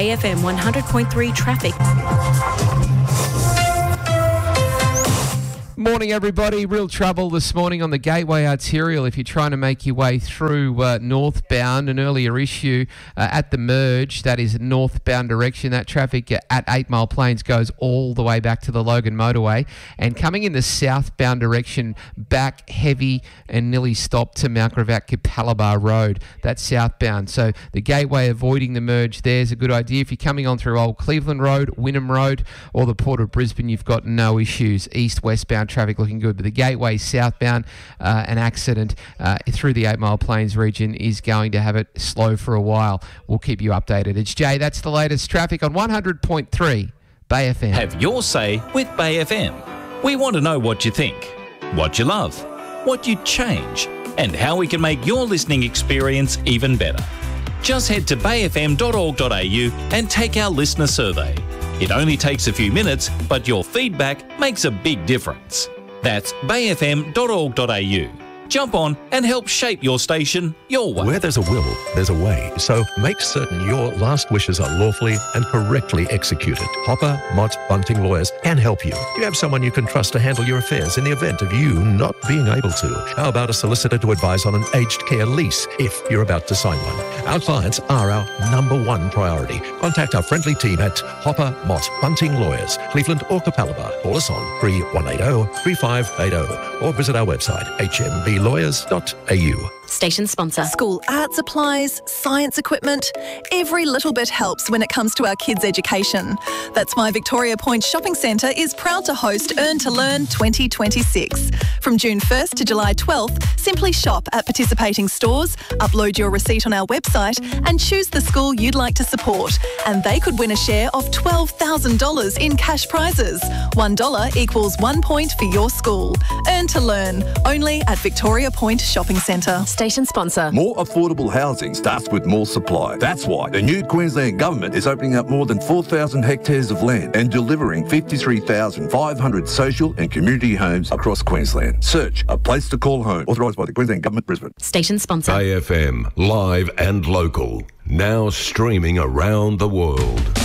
Bay FM 100.3 traffic. Morning, everybody. Real trouble this morning on the Gateway Arterial if you're trying to make your way through northbound. An earlier issue at the merge, that is northbound direction. That traffic at 8 Mile Plains goes all the way back to the Logan Motorway. And coming in the southbound direction, back heavy and nearly stopped to Mount Gravatt Capalaba Road. That's southbound. So the Gateway avoiding the merge there's a good idea. If you're coming on through Old Cleveland Road, Wynnum Road, or the Port of Brisbane, you've got no issues. East-westbound traffic looking good, but the Gateway southbound, an accident through the 8 Mile Plains region is going to have it slow for a while. We'll keep you updated. It's Jay. That's the latest traffic on 100.3 Bay FM. Have your say with Bay FM. We want to know what you think, what you love, what you'd change, and how we can make your listening experience even better. Just head to bayfm.org.au and take our listener survey. It only takes a few minutes, but your feedback makes a big difference. That's bayfm.org.au. Jump on and help shape your station your way. Where there's a will, there's a way. So make certain your last wishes are lawfully and correctly executed. Hopper, Mott, Bunting Lawyers can help you. You have someone you can trust to handle your affairs in the event of you not being able to. How about a solicitor to advise on an aged care lease if you're about to sign one? Our clients are our number one priority. Contact our friendly team at Hopper, Mott, Bunting Lawyers, Cleveland or Capalaba. Call us on 3180 3580 or visit our website hmblawyers.au. Station sponsor. School art supplies, science equipment. Every little bit helps when it comes to our kids' education. That's why Victoria Point Shopping Centre is proud to host Earn to Learn 2026. From June 1st to July 12th, simply shop at participating stores, upload your receipt on our website and choose the school you'd like to support. And they could win a share of $12,000 in cash prizes. $1 equals 1 point for your school. Earn to Learn, only at Victoria Point Shopping Centre. Station sponsor. More affordable housing starts with more supply. That's why the new Queensland Government is opening up more than 4,000 hectares of land and delivering 53,500 social and community homes across Queensland. Search A Place to Call Home, authorised by the Queensland Government, Brisbane. Station sponsor. Bay FM, live and local. Now streaming around the world.